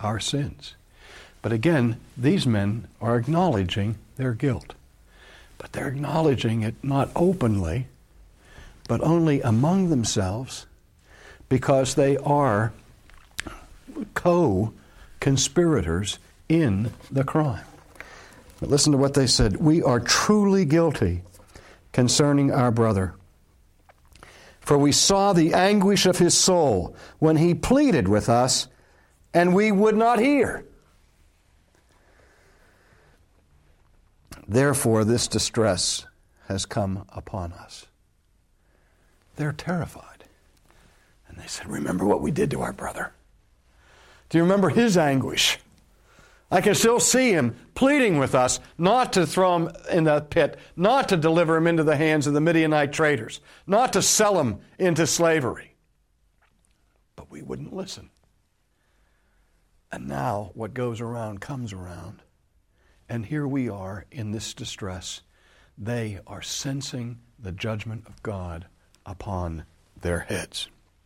our sins. But again, these men are acknowledging their guilt. But they're acknowledging it not openly, but only among themselves, because they are co-conspirators in the crime. But listen to what they said. We are truly guilty concerning our brother. For we saw the anguish of his soul when he pleaded with us, and we would not hear. Therefore, this distress has come upon us. They're terrified. And they said, remember what we did to our brother. Do you remember his anguish? I can still see him pleading with us not to throw him in the pit, not to deliver him into the hands of the Midianite traders, not to sell him into slavery. But we wouldn't listen. And now what goes around comes around. And here we are in this distress. They are sensing the judgment of God upon their heads.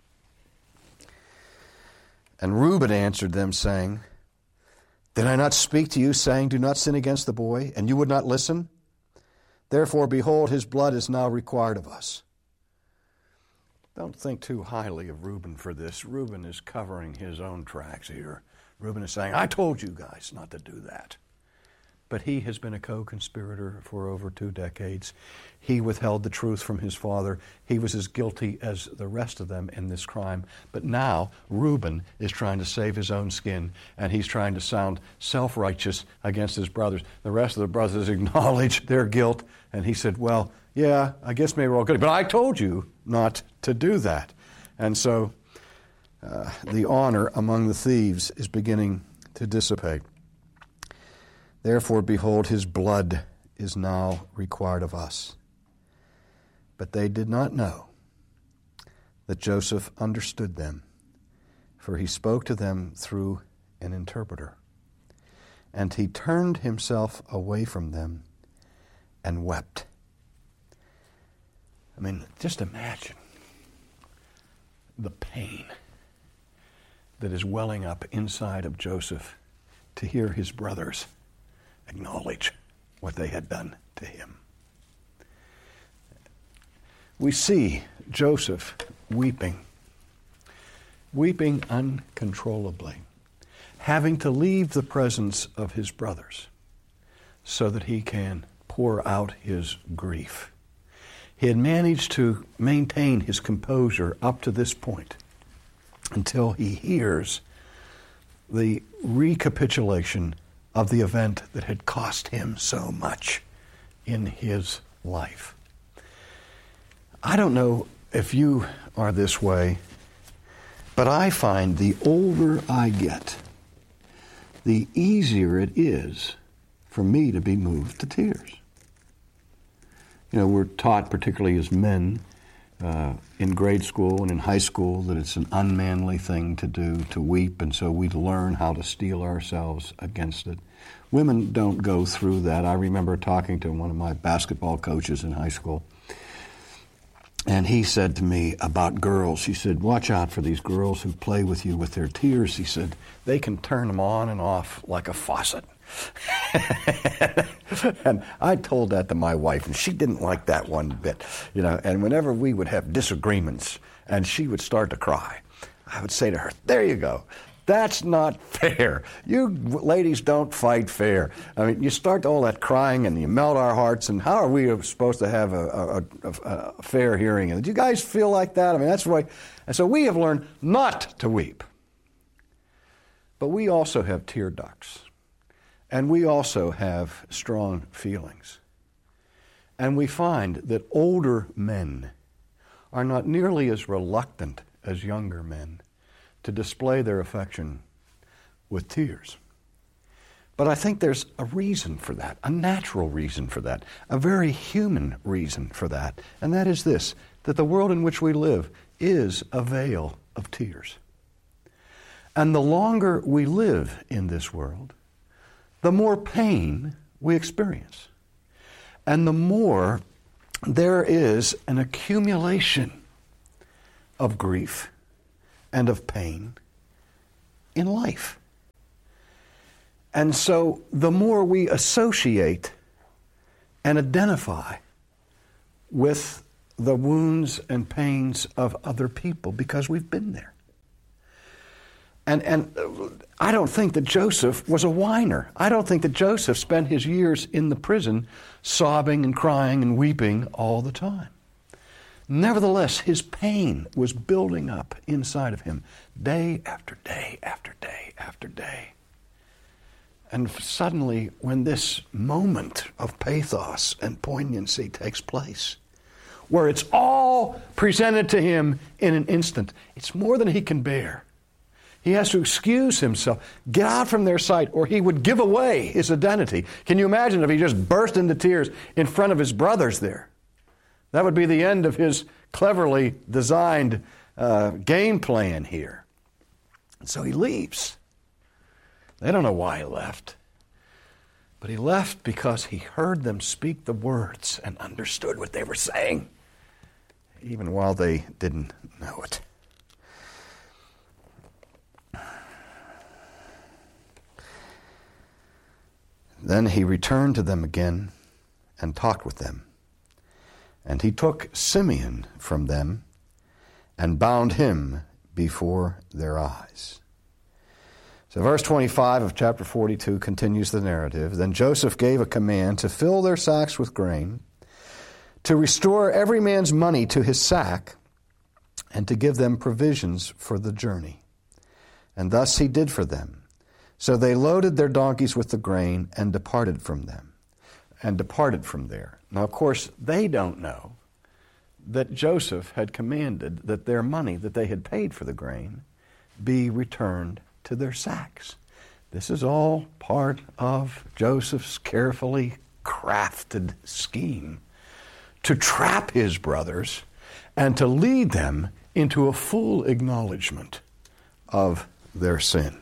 And Reuben answered them, saying, Did I not speak to you, saying, Do not sin against the boy, and you would not listen? Therefore, behold, his blood is now required of us. Don't think too highly of Reuben for this. Reuben is covering his own tracks here. Reuben is saying, I told you guys not to do that. But he has been a co-conspirator for over 2 decades. He withheld the truth from his father. He was as guilty as the rest of them in this crime. But now Reuben is trying to save his own skin, and he's trying to sound self-righteous against his brothers. The rest of the brothers acknowledge their guilt, and he said, well, yeah, I guess maybe we're all good. But I told you not to do that. And so the honor among the thieves is beginning to dissipate. Therefore, behold, his blood is now required of us. But they did not know that Joseph understood them, for he spoke to them through an interpreter. And he turned himself away from them and wept. I mean, just imagine the pain that is welling up inside of Joseph to hear his brothers acknowledge what they had done to him. We see Joseph weeping uncontrollably, having to leave the presence of his brothers so that he can pour out his grief. He had managed to maintain his composure up to this point until he hears the recapitulation of the event that had cost him so much in his life. I don't know if you are this way, but I find the older I get, the easier it is for me to be moved to tears. You know, we're taught, particularly as men, in grade school and in high school, that it's an unmanly thing to do, to weep, and so we learn how to steel ourselves against it. Women don't go through that. I remember talking to one of my basketball coaches in high school, and he said to me about girls, he said, watch out for these girls who play with you with their tears. He said, they can turn them on and off like a faucet. And I told that to my wife, and she didn't like that one bit, you know. And whenever we would have disagreements and she would start to cry, I would say to her, there you go. That's not fair. You ladies don't fight fair. I mean, you start all that crying and you melt our hearts, and how are we supposed to have a fair hearing? And do you guys feel like that? I mean, that's the way. And so we have learned not to weep. But we also have tear ducts. And we also have strong feelings. And we find that older men are not nearly as reluctant as younger men to display their affection with tears. But I think there's a reason for that, a natural reason for that, a very human reason for that, and that is this, that the world in which we live is a vale of tears. And the longer we live in this world, the more pain we experience. And the more there is an accumulation of grief and of pain in life. And so the more we associate and identify with the wounds and pains of other people because we've been there. And I don't think that Joseph was a whiner. I don't think that Joseph spent his years in the prison sobbing and crying and weeping all the time. Nevertheless, his pain was building up inside of him day after day after day after day. And suddenly, when this moment of pathos and poignancy takes place, where it's all presented to him in an instant, it's more than he can bear. He has to excuse himself, get out from their sight, or he would give away his identity. Can you imagine if he just burst into tears in front of his brothers there? That would be the end of his cleverly designed game plan here. And so he leaves. They don't know why he left. But he left because he heard them speak the words and understood what they were saying, even while they didn't know it. Then he returned to them again and talked with them. And he took Simeon from them and bound him before their eyes. So verse 25 of chapter 42 continues the narrative. Then Joseph gave a command to fill their sacks with grain, to restore every man's money to his sack, and to give them provisions for the journey. And thus he did for them. So they loaded their donkeys with the grain and departed from them, and departed from there. Now, of course, they don't know that Joseph had commanded that their money that they had paid for the grain be returned to their sacks. This is all part of Joseph's carefully crafted scheme to trap his brothers and to lead them into a full acknowledgement of their sin.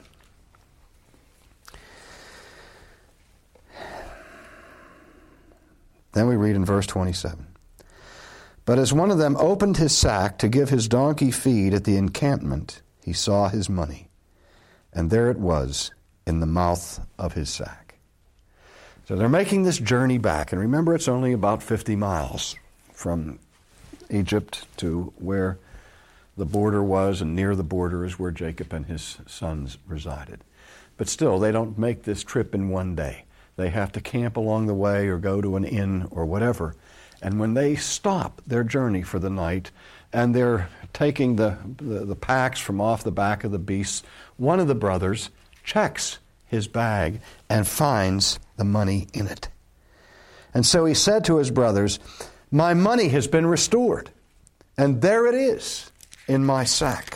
Then we read in verse 27. But as one of them opened his sack to give his donkey feed at the encampment, he saw his money, and there it was in the mouth of his sack. So they're making this journey back, and remember it's only about 50 miles from Egypt to where the border was, and near the border is where Jacob and his sons resided. But still, they don't make this trip in one day. They have to camp along the way or go to an inn or whatever. And when they stop their journey for the night and they're taking the packs from off the back of the beasts, one of the brothers checks his bag and finds the money in it. And so he said to his brothers, "My money has been restored, and there it is in my sack."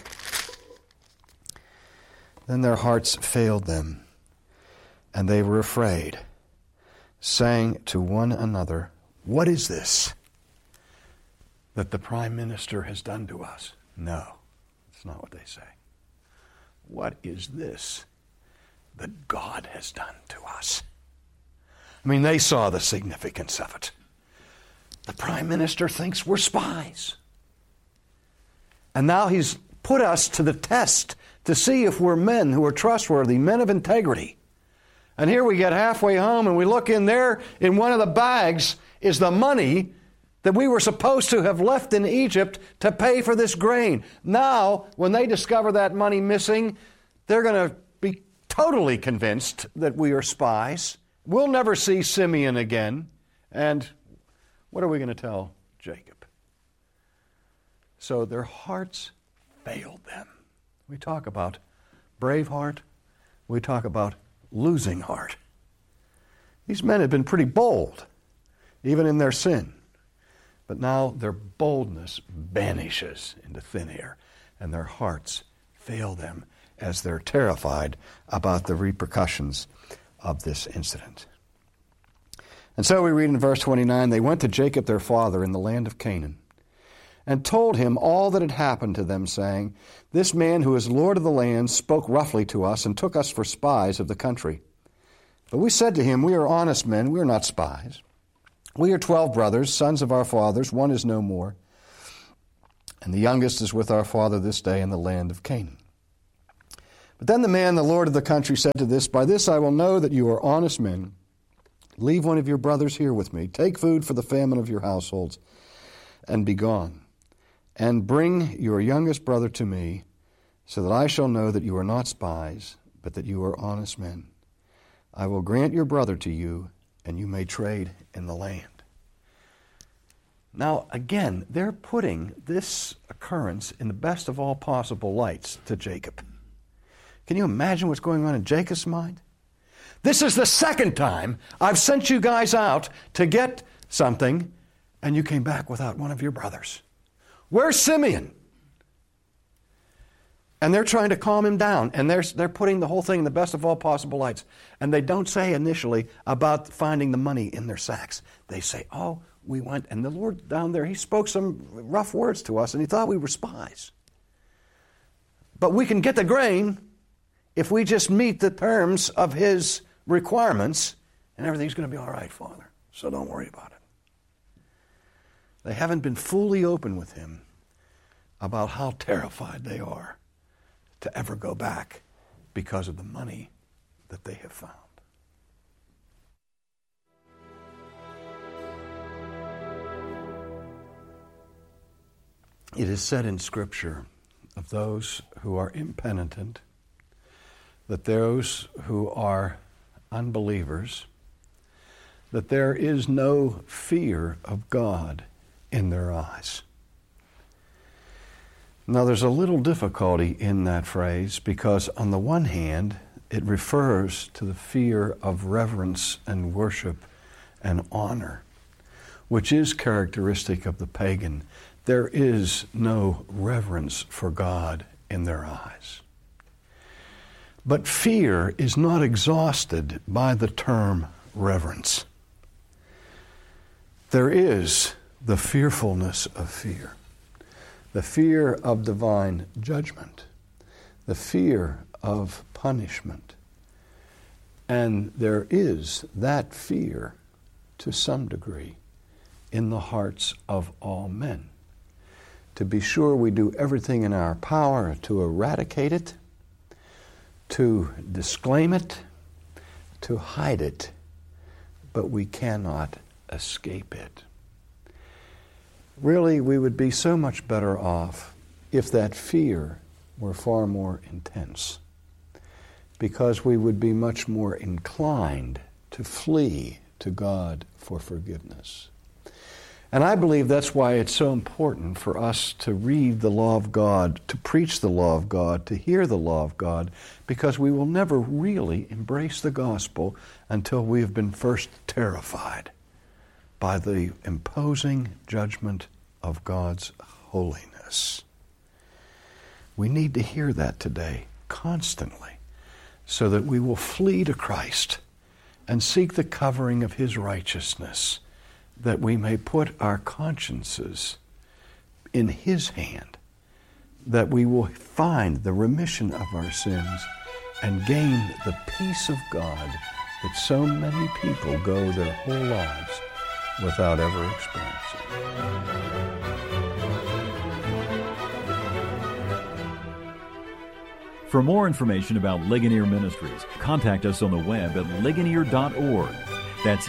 Then their hearts failed them, and they were afraid, saying to one another, "What is this that the prime minister has done to us?" No, that's not what they say. "What is this that God has done to us?" I mean, they saw the significance of it. The prime minister thinks we're spies. And now he's put us to the test to see if we're men who are trustworthy, men of integrity. And here we get halfway home and we look in there, in one of the bags is the money that we were supposed to have left in Egypt to pay for this grain. Now, when they discover that money missing, they're going to be totally convinced that we are spies. We'll never see Simeon again. And what are we going to tell Jacob? So their hearts failed them. We talk about brave heart. We talk about losing heart. These men had been pretty bold, even in their sin. But now their boldness vanishes into thin air, and their hearts fail them as they're terrified about the repercussions of this incident. And so we read in verse 29, they went to Jacob their father in the land of Canaan, and told him all that had happened to them, saying, "This man who is Lord of the land spoke roughly to us and took us for spies of the country. But we said to him, we are honest men, we are not spies. We are 12 brothers, sons of our fathers, one is no more. And the youngest is with our father this day in the land of Canaan. But then the man, the lord of the country, said to this, "By this I will know that you are honest men. Leave one of your brothers here with me. Take food for the famine of your households, and be gone. And bring your youngest brother to me, so that I shall know that you are not spies, but that you are honest men. I will grant your brother to you, and you may trade in the land." Now, again, they're putting this occurrence in the best of all possible lights to Jacob. Can you imagine what's going on in Jacob's mind? This is the second time I've sent you guys out to get something, and you came back without one of your brothers. Where's Simeon? And they're trying to calm him down, and they're putting the whole thing in the best of all possible lights. And they don't say initially about finding the money in their sacks. They say, "Oh, we went, and the Lord down there, he spoke some rough words to us, and he thought we were spies. But we can get the grain if we just meet the terms of his requirements, and everything's going to be all right, Father. So don't worry about it." They haven't been fully open with him about how terrified they are to ever go back because of the money that they have found. It is said in Scripture of those who are impenitent, that those who are unbelievers, that there is no fear of God in their eyes. Now, there's a little difficulty in that phrase because, on the one hand, it refers to the fear of reverence and worship and honor, which is characteristic of the pagan. There is no reverence for God in their eyes. But fear is not exhausted by the term reverence. There is the fearfulness of fear, the fear of divine judgment, the fear of punishment. And there is that fear, to some degree, in the hearts of all men. To be sure, we do everything in our power to eradicate it, to disclaim it, to hide it, but we cannot escape it. Really, we would be so much better off if that fear were far more intense, because we would be much more inclined to flee to God for forgiveness. And I believe that's why it's so important for us to read the law of God, to preach the law of God, to hear the law of God, because we will never really embrace the gospel until we have been first terrified by the imposing judgment of God's holiness. We need to hear that today constantly, so that we will flee to Christ and seek the covering of his righteousness, that we may put our consciences in his hand, that we will find the remission of our sins and gain the peace of God that so many people go their whole lives without ever experiencing. For more information about Ligonier Ministries, contact us on the web at ligonier.org. That's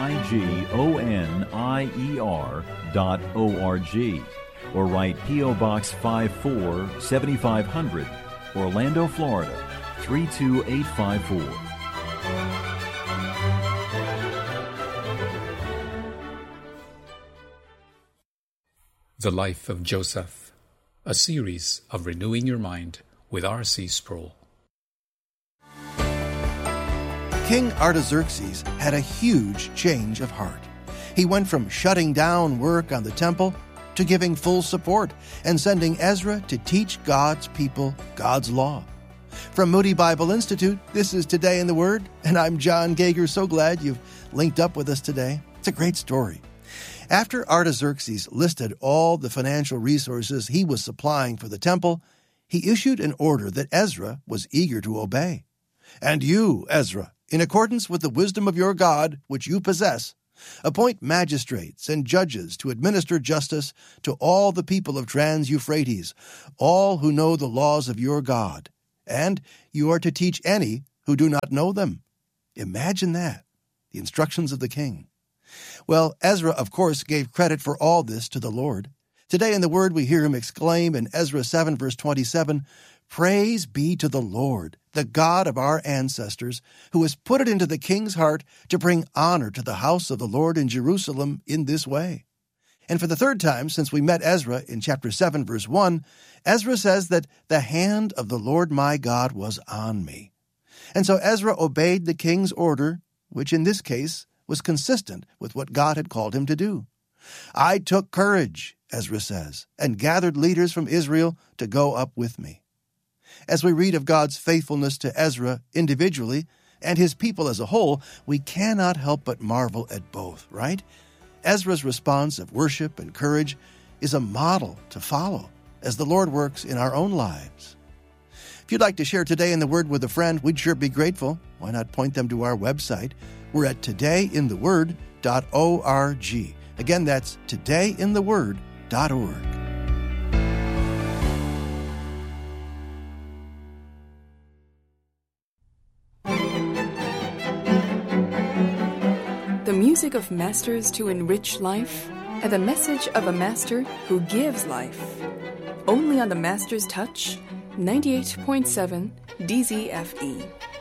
ligonier.org. Or write P.O. Box 54, 7500, Orlando, Florida, 32854. The Life of Joseph, a series of renewing your mind with R.C. Sproul. King Artaxerxes had a huge change of heart. He went from shutting down work on the temple to giving full support and sending Ezra to teach God's people God's law. From Moody Bible Institute, this is Today in the Word, and I'm John Gager. So glad you've linked up with us today. It's a great story. After Artaxerxes listed all the financial resources he was supplying for the temple, he issued an order that Ezra was eager to obey. "And you, Ezra, in accordance with the wisdom of your God, which you possess, appoint magistrates and judges to administer justice to all the people of Trans-Euphrates, all who know the laws of your God, and you are to teach any who do not know them. Imagine that, the instructions of the king. Well, Ezra, of course, gave credit for all this to the Lord. Today in the Word we hear him exclaim in Ezra 7, verse 27, "Praise be to the Lord, the God of our ancestors, who has put it into the king's heart to bring honor to the house of the Lord in Jerusalem in this way." And for the third time since we met Ezra in chapter 7, verse 1, Ezra says that the hand of the Lord my God was on me. And so Ezra obeyed the king's order, which in this case was consistent with what God had called him to do. "I took courage," Ezra says, "and gathered leaders from Israel to go up with me." As we read of God's faithfulness to Ezra individually and his people as a whole, we cannot help but marvel at both, right? Ezra's response of worship and courage is a model to follow as the Lord works in our own lives. If you'd like to share Today in the Word with a friend, we'd sure be grateful. Why not point them to our website? We're at todayintheword.org. Again, that's todayintheword.org. The music of masters to enrich life, and the message of a master who gives life. Only on the Master's Touch, 98.7 DZFE.